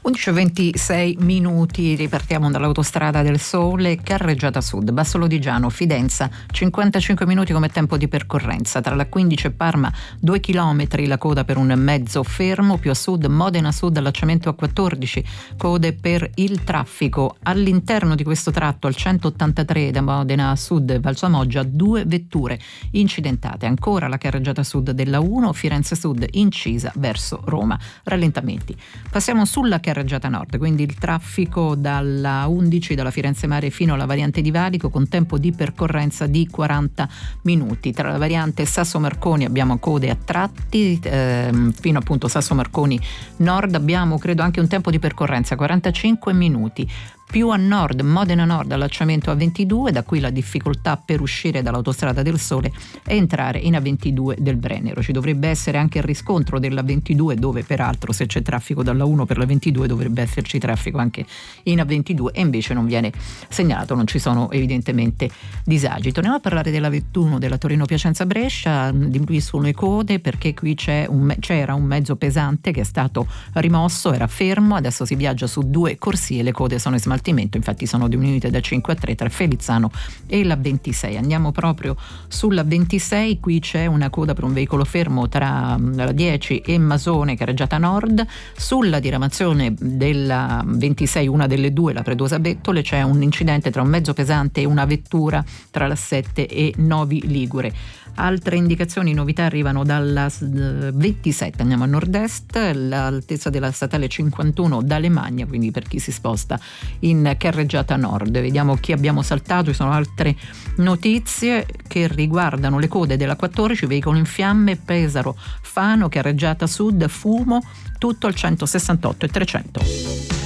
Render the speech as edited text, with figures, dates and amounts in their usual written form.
11:26 minuti, ripartiamo dall'autostrada del Sole, carreggiata sud, Basso Lodigiano, Fidenza, 55 minuti come tempo di percorrenza, tra la 15 e Parma 2 chilometri, la coda per un mezzo fermo, più a sud Modena Sud, allacciamento a 14, code per il traffico. All'interno di questo tratto al 183 da Modena Sud, Valsamoggia, 2 vetture incidentate, ancora la carreggiata sud della 1, Firenze Sud incisa verso Roma, rallentamenti. Passiamo sulla carreggiata nord, quindi il traffico dalla 11 dalla Firenze Mare fino alla variante di Valico con tempo di percorrenza di 40 minuti. Tra la variante Sasso Marconi abbiamo code a tratti, fino appunto Sasso Marconi Nord abbiamo credo anche un tempo di percorrenza 45 minuti. Più a nord, Modena Nord, allacciamento A22, da qui la difficoltà per uscire dall'autostrada del Sole e entrare in A22 del Brennero. Ci dovrebbe essere anche il riscontro della 22, dove peraltro se c'è traffico dalla 1 per la 22 dovrebbe esserci traffico anche in A22 e invece non viene segnalato, non ci sono evidentemente disagi. Torniamo a parlare della 21 della Torino-Piacenza-Brescia, diminuiscono le code perché qui c'era un mezzo pesante che è stato rimosso, era fermo, adesso si viaggia su 2 corsie, le code sono smaltimento, infatti sono diminuite da 5 a 3 tra Felizzano e la 26. Andiamo proprio sulla 26, qui c'è una coda per un veicolo fermo tra la 10 e Masone, carreggiata nord. Sulla diramazione della 26, una delle due, la Predosa Bettole, c'è un incidente tra un mezzo pesante e una vettura tra la 7 e Novi Ligure. Altre indicazioni, novità arrivano dalla 27, andiamo a nord-est, l'altezza della statale 51 da Lemagna, quindi per chi si sposta in carreggiata nord. Vediamo chi abbiamo saltato, ci sono altre notizie che riguardano le code della 14, veicolo in fiamme, Pesaro, Fano, carreggiata sud, fumo, tutto al 168 e 300.